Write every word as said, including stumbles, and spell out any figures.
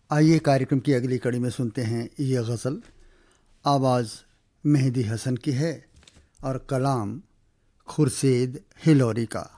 आइए कार्यक्रम की अगली कड़ी में सुनते हैं ये गज़ल। आवाज़ मेहदी हसन की है और कलाम खुर्शीद हिलोरी का।